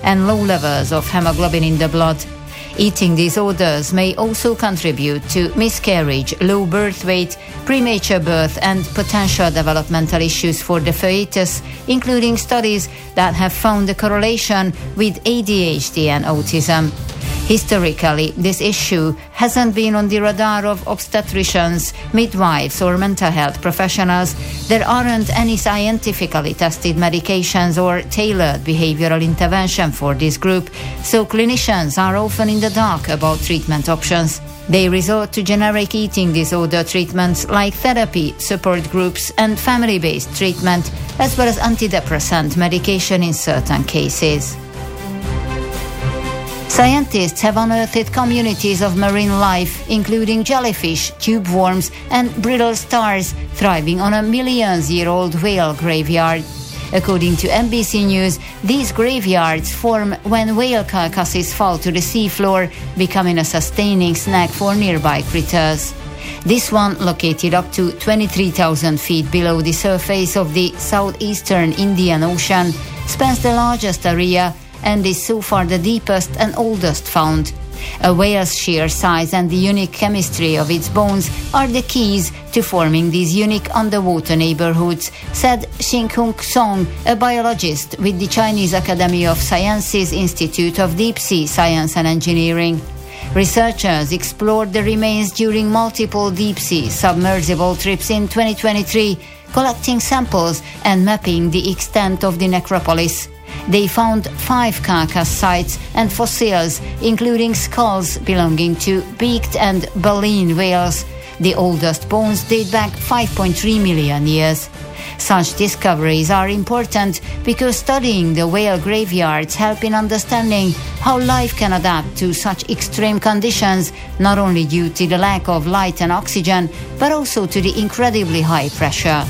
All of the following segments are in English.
and low levels of hemoglobin in the blood. Eating disorders may also contribute to miscarriage, low birth weight, premature birth, and potential developmental issues for the fetus, including studies that have found a correlation with ADHD and autism. Historically, this issue hasn't been on the radar of obstetricians, midwives, or mental health professionals. There aren't any scientifically tested medications or tailored behavioral intervention for this group, so clinicians are often in the dark about treatment options. They resort to generic eating disorder treatments like therapy, support groups, and family-based treatment, as well as antidepressant medication in certain cases. Scientists have unearthed communities of marine life, including jellyfish, tube worms, and brittle stars, thriving on a million-year-old whale graveyard. According to NBC News, these graveyards form when whale carcasses fall to the seafloor, becoming a sustaining snack for nearby critters. This one, located up to 23,000 feet below the surface of the southeastern Indian Ocean, spans the largest area and is so far the deepest and oldest found. A whale's sheer size and the unique chemistry of its bones are the keys to forming these unique underwater neighborhoods, said Xinhong Song, a biologist with the Chinese Academy of Sciences Institute of Deep Sea Science and Engineering. Researchers explored the remains during multiple deep-sea submersible trips in 2023, collecting samples and mapping the extent of the necropolis. They found 5 carcass sites and fossils, including skulls belonging to beaked and baleen whales. The oldest bones date back 5.3 million years. Such discoveries are important because studying the whale graveyards help in understanding how life can adapt to such extreme conditions, not only due to the lack of light and oxygen, but also to the incredibly high pressure.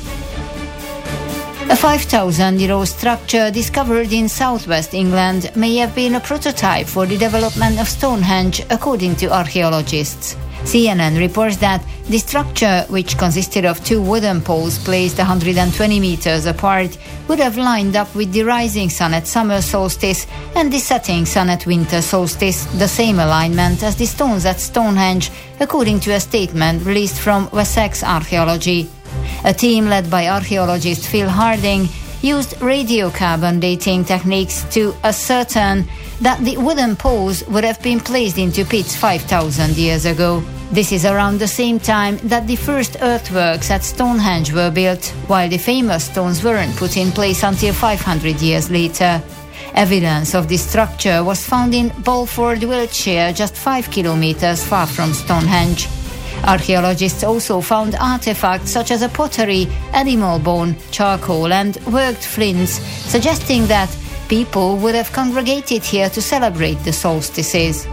A 5,000-year-old structure discovered in southwest England may have been a prototype for the development of Stonehenge, according to archaeologists. CNN reports that the structure, which consisted of 2 wooden poles placed 120 meters apart, would have lined up with the rising sun at summer solstice and the setting sun at winter solstice, the same alignment as the stones at Stonehenge, according to a statement released from Wessex Archaeology. A team led by archaeologist Phil Harding used radiocarbon dating techniques to ascertain that the wooden poles would have been placed into pits 5,000 years ago. This is around the same time that the first earthworks at Stonehenge were built, while the famous stones weren't put in place until 500 years later. Evidence of this structure was found in Balford, Wiltshire, just 5 kilometers far from Stonehenge. Archaeologists also found artifacts such as a pottery, animal bone, charcoal, and worked flints, suggesting that people would have congregated here to celebrate the solstices.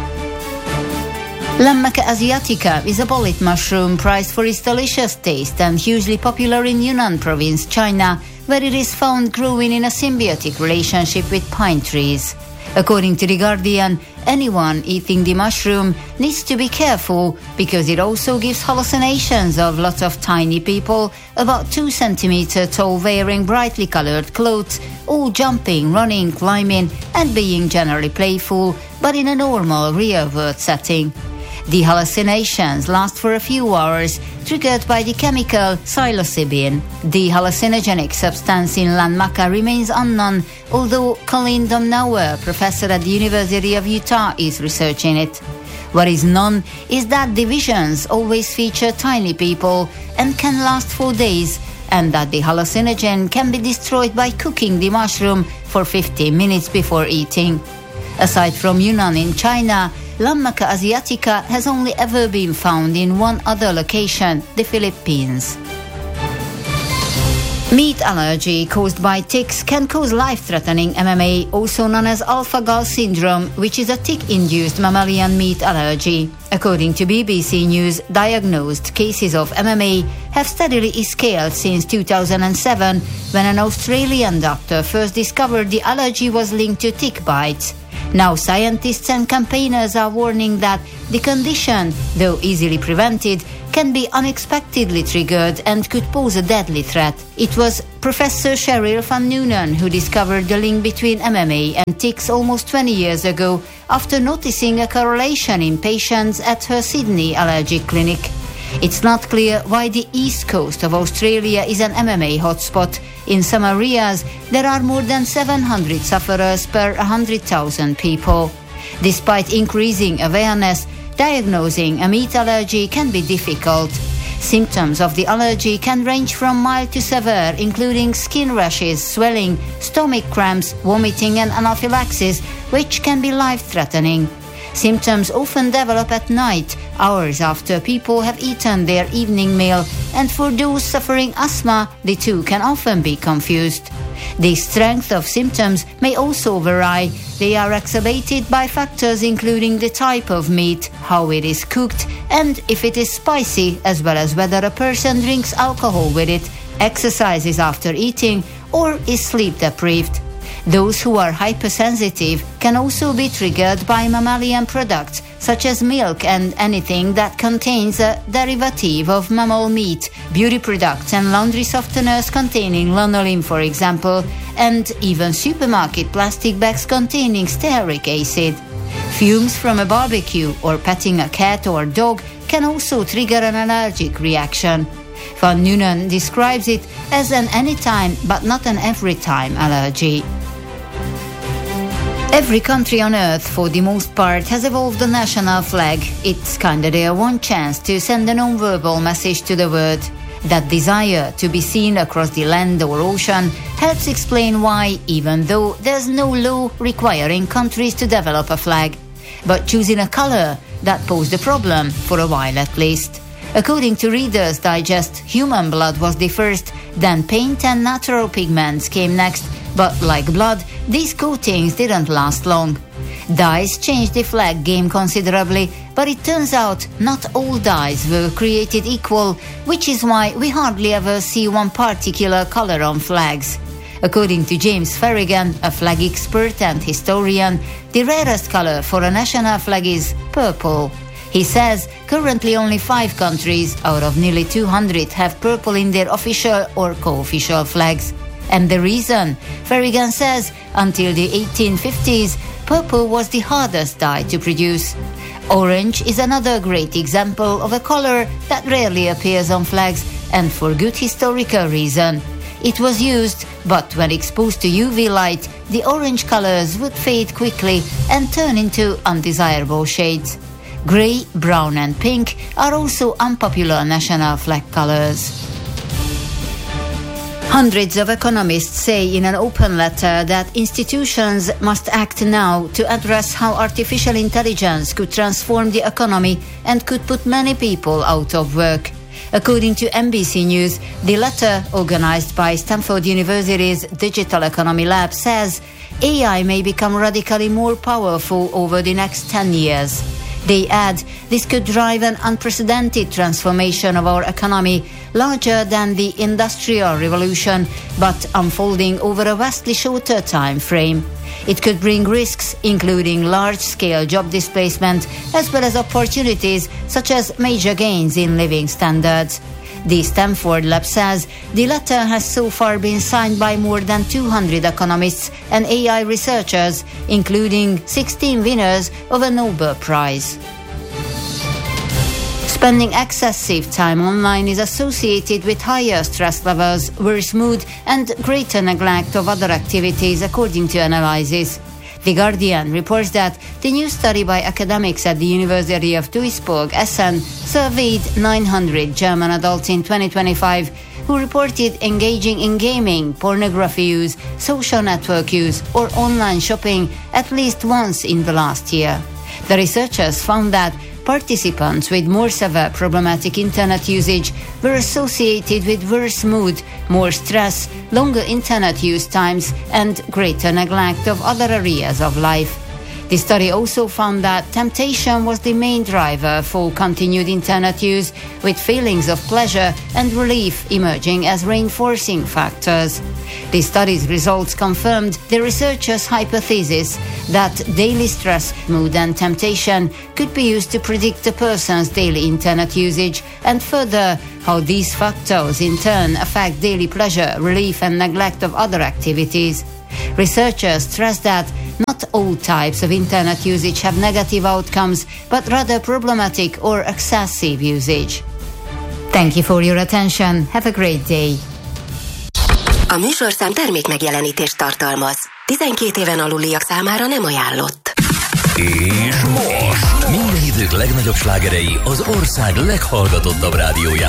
Lammaca asiatica is a bolete mushroom prized for its delicious taste and hugely popular in Yunnan province, China, where it is found growing in a symbiotic relationship with pine trees. According to The Guardian, anyone eating the mushroom needs to be careful because it also gives hallucinations of lots of tiny people, about 2 centimeters tall, wearing brightly colored clothes, all jumping, running, climbing, and being generally playful, but in a normal real-world setting. The hallucinations last for a few hours, triggered by the chemical psilocybin. The hallucinogenic substance in Lammaca remains unknown, although Colin Domnauer, professor at the University of Utah, is researching it. What is known is that the visions always feature tiny people and can last for days, and that the hallucinogen can be destroyed by cooking the mushroom for 15 minutes before eating. Aside from Yunnan in China, Lammaca asiatica has only ever been found in one other location, the Philippines. Meat allergy caused by ticks can cause life-threatening MMA, also known as alpha-gal syndrome, which is a tick-induced mammalian meat allergy. According to BBC News, diagnosed cases of MMA have steadily scaled since 2007, when an Australian doctor first discovered the allergy was linked to tick bites. Now scientists and campaigners are warning that the condition, though easily prevented, can be unexpectedly triggered and could pose a deadly threat. It was Professor Cheryl van Noonen who discovered the link between MMA and ticks almost 20 years ago after noticing a correlation in patients at her Sydney allergic clinic. It's not clear why the east coast of Australia is an MMA hotspot. In some areas, there are more than 700 sufferers per 100,000 people. Despite increasing awareness, diagnosing a meat allergy can be difficult. Symptoms of the allergy can range from mild to severe, including skin rashes, swelling, stomach cramps, vomiting and anaphylaxis, which can be life-threatening. Symptoms often develop at night, hours after people have eaten their evening meal, and for those suffering asthma, the two can often be confused. The strength of symptoms may also vary. They are exacerbated by factors including the type of meat, how it is cooked, and if it is spicy, as well as whether a person drinks alcohol with it, exercises after eating, or is sleep deprived. Those who are hypersensitive can also be triggered by mammalian products, such as milk and anything that contains a derivative of mammal meat, beauty products and laundry softeners containing lanolin, for example, and even supermarket plastic bags containing stearic acid. Fumes from a barbecue or petting a cat or dog can also trigger an allergic reaction. Van Noonen describes it as an anytime but not an every time allergy. Every country on Earth, for the most part, has evolved a national flag. It's kinda their one chance to send a non-verbal message to the world. That desire to be seen across the land or ocean helps explain why, even though there's no law requiring countries to develop a flag. But choosing a color, that posed a problem, for a while at least. According to Reader's Digest, human blood was the first, then paint and natural pigments came next, but like blood, these coatings didn't last long. Dyes changed the flag game considerably, but it turns out not all dyes were created equal, which is why we hardly ever see one particular color on flags. According to James Ferrigan, a flag expert and historian, the rarest color for a national flag is purple. He says currently only 5 countries out of nearly 200 have purple in their official or co-official flags. And the reason? Ferrigan says until the 1850s, purple was the hardest dye to produce. Orange is another great example of a color that rarely appears on flags, and for good historical reason. It was used, but when exposed to UV light, the orange colors would fade quickly and turn into undesirable shades. Grey, brown and pink are also unpopular national flag colors. Hundreds of economists say in an open letter that institutions must act now to address how artificial intelligence could transform the economy and could put many people out of work. According to NBC News, the letter, organized by Stanford University's Digital Economy Lab, says AI may become radically more powerful over the next 10 years. They add, this could drive an unprecedented transformation of our economy, larger than the Industrial Revolution, but unfolding over a vastly shorter time frame. It could bring risks, including large-scale job displacement, as well as opportunities such as major gains in living standards. The Stanford Lab says the letter has so far been signed by more than 200 economists and AI researchers, including 16 winners of a Nobel Prize. Spending excessive time online is associated with higher stress levels, worse mood, and greater neglect of other activities, according to analysis. The Guardian reports that the new study by academics at the University of Duisburg-Essen surveyed 900 German adults in 2025 who reported engaging in gaming, pornography use, social network use, or online shopping at least once in the last year. The researchers found that participants with more severe problematic internet usage were associated with worse mood, more stress, longer internet use times, and greater neglect of other areas of life. The study also found that temptation was the main driver for continued internet use, with feelings of pleasure and relief emerging as reinforcing factors. The study's results confirmed the researchers' hypothesis that daily stress, mood and temptation could be used to predict a person's daily internet usage, and further how these factors in turn affect daily pleasure, relief and neglect of other activities. Researchers stress that not all types of internet usage have negative outcomes, but rather problematic or excessive usage. Thank you for your attention. Have a great day. A műsorszám termék megjelenítést tartalmaz. 12 éven aluliak számára nem ajánlott. És most minden idők legnagyobb slágerei az ország leghallgatottabb rádiójában.